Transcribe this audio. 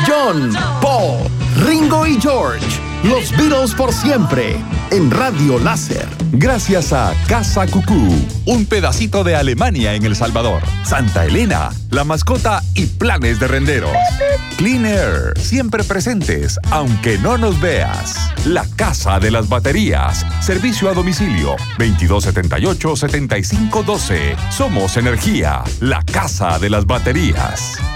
John, Paul, Ringo y George. Los Beatles por siempre. En Radio Láser. Gracias a Casa Cucú, un pedacito de Alemania en El Salvador. Santa Elena, la mascota y planes de renderos. Clean Air, siempre presentes, aunque no nos veas. La Casa de las Baterías. Servicio a domicilio 2278-7512. Somos Energía, la Casa de las Baterías.